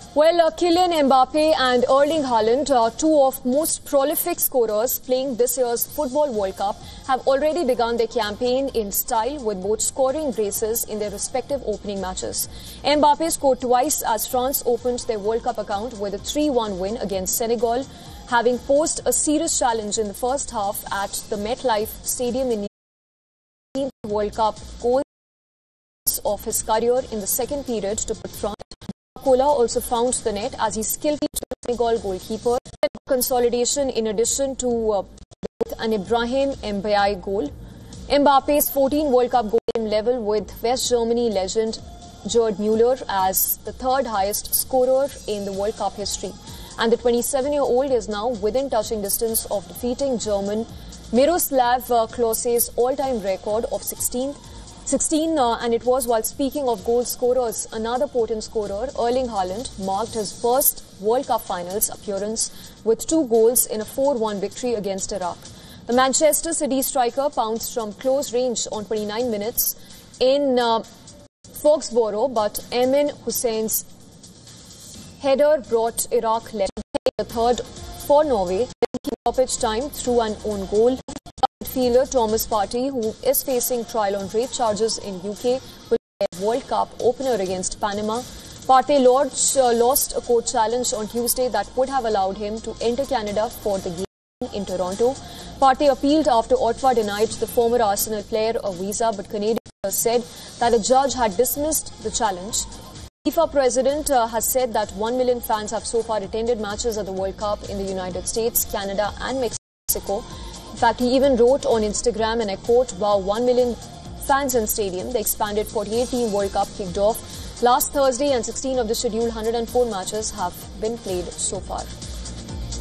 Well, Kylian Mbappe and Erling Haaland, two of most prolific scorers playing this year's Football World Cup, have already begun their campaign in style with both scoring braces in their respective opening matches. Mbappe scored twice as France opened their World Cup account with a 3-1 win against Senegal, having posed a serious challenge in the first half at the MetLife Stadium in the World Cup goals of his career in the second period to put France. Kola also found the net as he skillfully the Senegal goalkeeper. Consolidation in addition to both an Ibrahim Mbaye goal. Mbappe's 14 World Cup goal level with West Germany legend Gerd Muller as the third highest scorer in the World Cup history. And the 27-year-old is now within touching distance of defeating German Miroslav Klose's all-time record of 16, and it was while speaking of goal scorers, another potent scorer, Erling Haaland, marked his first World Cup Finals appearance with 2 goals in a 4-1 victory against Iraq. The Manchester City striker pounced from close range on 29 minutes in Foxborough, but Emin Hussein's header brought Iraq legend the third for Norway, stoppage time through an own goal. Midfielder Thomas Partey, who is facing trial on rape charges in UK, will play a World Cup opener against Panama. Partey lost a court challenge on Tuesday that would have allowed him to enter Canada for the game in Toronto. Partey appealed after Ottawa denied the former Arsenal player a visa, but Canadians said that a judge had dismissed the challenge. FIFA president has said that 1 million fans have so far attended matches at the World Cup in the United States, Canada and Mexico. In fact, he even wrote on Instagram, and I quote, "Wow, 1 million fans in stadium." The expanded 48-team World Cup kicked off last Thursday and 16 of the scheduled 104 matches have been played so far.